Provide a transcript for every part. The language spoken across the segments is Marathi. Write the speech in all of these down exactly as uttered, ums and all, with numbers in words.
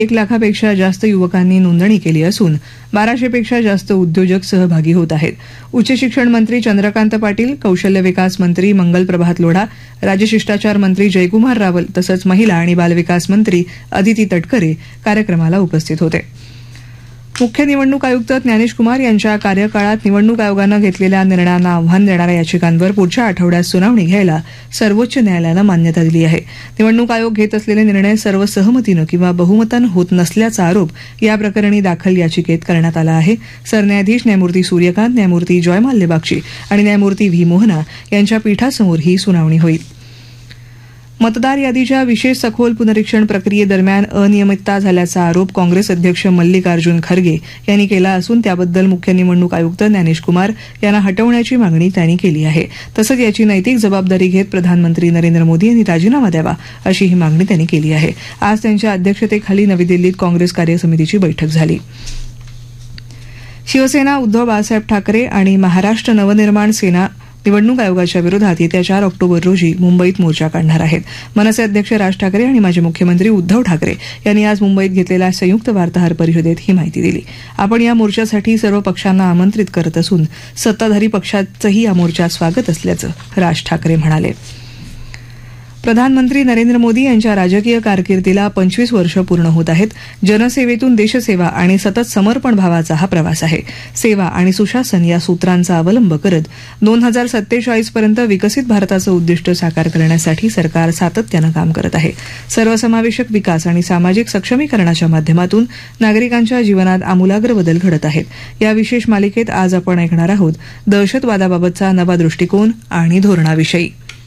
एक लाखापेक्षा जास्त युवकांनी नोंदणी केली असून बाराशेपेक्षा जास्त उद्योजक सहभागी होत आहेत. उच्च शिक्षण मंत्री चंद्रकांत पाटील, कौशल्य विकास मंत्री मंगल प्रभात लोढा, राजशिष्टाचार मंत्री जयकुमार रावल तसंच महिला आणि बालविकास मंत्री अदिती तटकरे कार्यक्रमाला उपस्थित होते. मुख्य निवडणूक आयुक्त ज्ञानेश कुमार यांच्या कार्यकाळात निवडणूक आयोगानं घेतलेल्या निर्णयांना आव्हान देणाऱ्या याचिकांवर पुढच्या आठवड्यात सुनावणी घ्यायला सर्वोच्च न्यायालयानं मान्यता दिली आहे. निवडणूक आयोग घेत असलेले निर्णय सर्व सहमतीनं किंवा बहुमतानं होत नसल्याचा आरोप या प्रकरणी दाखल याचिकेत करण्यात आला आहे. सरन्यायाधीश न्यायमूर्ती सूर्यकांत, न्यायमूर्ती जयमाल्य बागची आणि न्यायमूर्ती व्ही मोहना यांच्या पीठासमोर ही सुनावणी होईल. मतदार यादीच्या विशेष सखोल पुनरीक्षण प्रक्रियेदरम्यान अनियमितता झाल्याचा आरोप काँग्रेस अध्यक्ष मल्लिकार्जुन खरगे यांनी केला असून त्याबद्दल मुख्य निवडणूक आयुक्त ज्ञानेश कुमार यांना हटवण्याची मागणी त्यांनी केली आहे. तसंच याची नैतिक जबाबदारी घेत प्रधानमंत्री नरेंद्र मोदी यांनी राजीनामा द्यावा अशी ही मागणी त्यांनी केली आहे. आज त्यांच्या अध्यक्षतेखाली नवी दिल्लीत काँग्रेस कार्यसमितीची बैठक झाली. शिवसेना, उद्धव बाळासाहेब ठाकरे आणि महाराष्ट्र नवनिर्माण सेना निवडणूक आयोगाच्या विरोधात येत्या चार ऑक्टोबर रोजी मुंबईत मोर्चा काढणार आहेत. मनसे अध्यक्ष राज ठाकरे आणि माजी मुख्यमंत्री उद्धव ठाकरे यांनी आज मुंबईत घेतलेल्या संयुक्त वार्ताहर परिषदेत ही माहिती दिली. आपण या मोर्चासाठी सर्व पक्षांना आमंत्रित करत असून सत्ताधारी पक्षाचंही या मोर्चात स्वागत असल्याचं राज ठाकरे म्हणाले. प्रधानमंत्री नरेंद्र मोदी यांच्या राजकीय कारकिर्दीला पंचवीस वर्ष पूर्ण होत आहेत. जनसेवेतून देशसेवा आणि सतत समर्पण भावाचा हा प्रवास आहे. सेवा आणि सुशासन या सूत्रांचा अवलंब करत दोन हजार सत्तेचाळीस पर्यंत विकसित भारताचं उद्दिष्ट साकार करण्यासाठी सरकार सातत्यानं काम करत आहे. सर्वसमावेशक विकास आणि सामाजिक सक्षमीकरणाच्या माध्यमातून नागरिकांच्या जीवनात आमूलाग्र बदल घडत आहेत. या विशेष मालिकेत आज आपण ऐकणार आहोत दहशतवादाबाबतचा नवा दृष्टिकोन आणि धोरणाविषयी.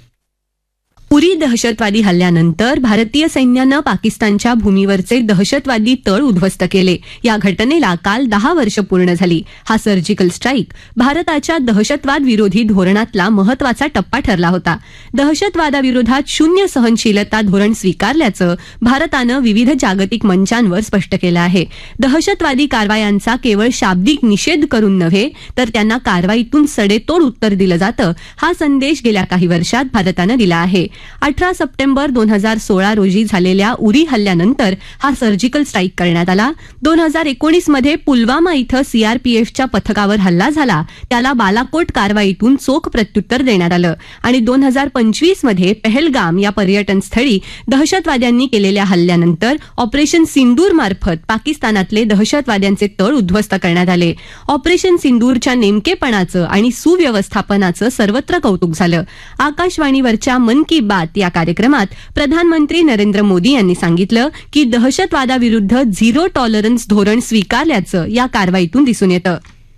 उरी दहशतवादी हल्ल्यानंतर भारतीय सैन्यानं पाकिस्तानच्या भूमीवरचे दहशतवादी तळ उद्ध्वस्त केले. या घटनेला काल दहा वर्ष पूर्ण झाली. हा सर्जिकल स्ट्राईक भारताच्या दहशतवाद विरोधी धोरणातला महत्वाचा टप्पा ठरला होता. दहशतवादाविरोधात शून्य सहनशीलता धोरण स्वीकारल्याचं भारतानं विविध जागतिक मंचांवर स्पष्ट केलं आहे. दहशतवादी कारवायांचा केवळ शाब्दिक निषेध करून नव्हे तर त्यांना कारवाईतून सडेतोड उत्तर दिलं जातं, हा संदेश गेल्या काही वर्षात भारतानं दिला आहे. अठरा सप्टेंबर दोन हजार सोळा रोजी झालेल्या उरी हल्ल्यानंतर हा सर्जिकल स्ट्राईक करण्यात आला. दोन हजार एकोणीस मध्ये पुलवामा इथं सीआरपीएफच्या पथकावर हल्ला झाला, त्याला बालाकोट कारवाईतून चोख प्रत्युत्तर देण्यात आलं आणि दोन हजार पंचवीस मध्ये पहलगाम या पर्यटन स्थळी दहशतवाद्यांनी केलेल्या हल्ल्यानंतर ऑपरेशन सिंदूर मार्फत पाकिस्तानातले दहशतवाद्यांचे तळ उद्ध्वस्त करण्यात आले. ऑपरेशन सिंदूरच्या नेमकेपणाचं आणि सुव्यवस्थापनाचं सर्वत्र कौतुक झालं. आकाशवाणीवरच्या मन की बात या कार्यक्रमात प्रधानमंत्री नरेंद्र मोदी यांनी सांगितलं की दहशतवादाविरुद्ध झिरो टॉलरन्स धोरण स्वीकारल्याचं या कारवाईतून दिसून येतं.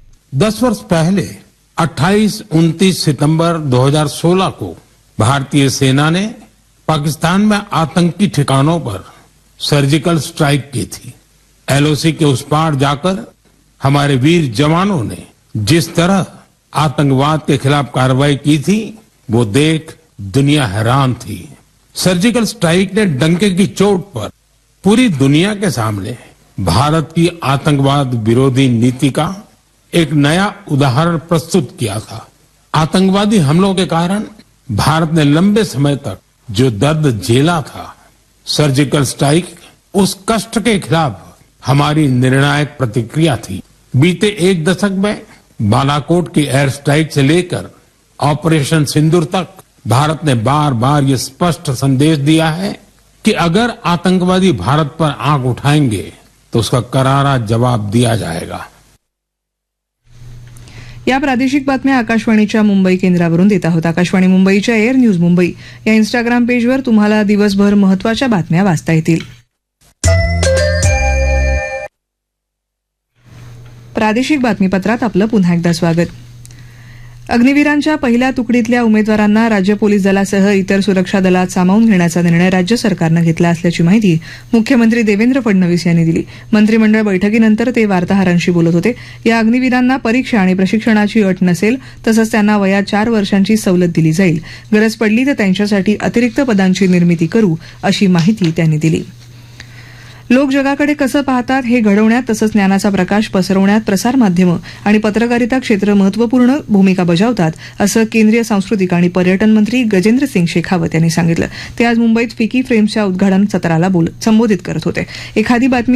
दस वर्ष पहले अट्ठाईस उनतीस सितंबर दो हजार सोलह को भारतीय सेना ने पाकिस्तान में आतंकी ठिकानों पर सर्जिकल स्ट्राइक की थी. एलओसी के उस पार जाकर हमारे वीर जवानों ने जिस तरह आतंकवाद के खिलाफ कार्रवाई की थी वो देख दुनिया हैरान थी. सर्जिकल स्ट्राइक ने डंके की चोट पर पूरी दुनिया के सामने भारत की आतंकवाद विरोधी नीति का एक नया उदाहरण प्रस्तुत किया था. आतंकवादी हमलों के कारण भारत ने लंबे समय तक जो दर्द झेला था, सर्जिकल स्ट्राइक उस कष्ट के खिलाफ हमारी निर्णायक प्रतिक्रिया थी. बीते एक दशक में बालाकोट की एयर स्ट्राइक से लेकर ऑपरेशन सिंदूर तक भारत ने बार बार ये स्पष्ट संदेश दिया है कि अगर आतंकवादी भारत पर आंख उठाएंगे तो उसका करारा जवाब दिया जाएगा. या प्रादेशिक बातम्या आकाशवाणीच्या मुंबई केंद्रावरून देत आहोत. आकाशवाणी मुंबईच्या एअर न्यूज मुंबई या इंस्टाग्राम पेजवर तुम्हाला दिवसभर महत्वाच्या बातम्या वाचता येतील. प्रादेशिक बातमीपत्रात आपलं पुन्हा एकदा स्वागत. अग्निवीरांच्या पहिल्या तुकडीतल्या उमेदवारांना राज्य पोलीस दलासह इतर सुरक्षा दलात सामावून घेण्याचा निर्णय राज्य सरकारनं घेतला असल्याची माहिती मुख्यमंत्री देवेंद्र फडणवीस यांनी दिली. मंत्रिमंडळ बैठकीनंतर ते वार्ताहरांशी बोलत होते. या अग्निवीरांना परीक्षा आणि प्रशिक्षणाची अट नसेल, तसंच त्यांना वयात चार वर्षांची सवलत दिली जाईल. गरज पडली तर त्यांच्यासाठी अतिरिक्त पदांची निर्मिती करू अशी माहिती त्यांनी दिली. लोक जगाकडे कसं पाहतात हे घडवण्यात तसंच ज्ञानाचा प्रकाश पसरवण्यात प्रसारमाध्यमं आणि पत्रकारिता क्षेत्र महत्वपूर्ण भूमिका बजावतात असं केंद्रीय सांस्कृतिक आणि पर्यटन मंत्री गजेंद्र सिंग शेखावत यांनी सांगितलं. ते आज मुंबईत फिकी फ्रेम्सच्या उद्घाटन सत्राला संबोधित करत होते. एखादी बातमी